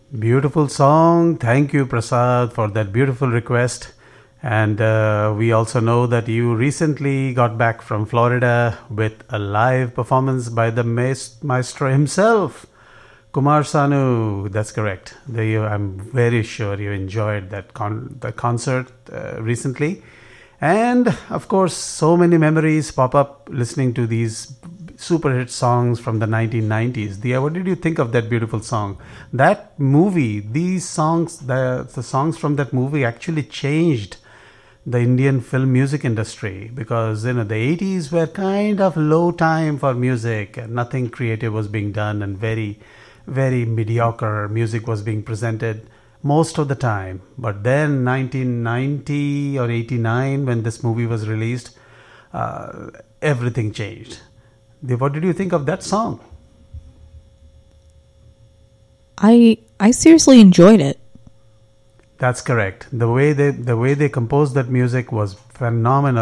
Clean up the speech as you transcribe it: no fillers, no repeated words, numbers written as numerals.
Beautiful song. Thank you, Prasad, for that beautiful request. And we also know that you recently got back from Florida with a live performance by the maestro himself, Kumar Sanu. That's correct. I'm very sure you enjoyed the concert recently. And of course, so many memories pop up listening to these super hit songs from the 1990s. Dia, what did you think of that beautiful song? That movie, these songs, the songs from that movie actually changed the Indian film music industry, because the 80s were kind of low time for music. Nothing creative was being done, and very, very mediocre music was being presented most of the time. But then 1990 or 89, when this movie was released, everything changed. What did you think of that song? I seriously enjoyed it. That's correct. The way they composed that music was phenomenal.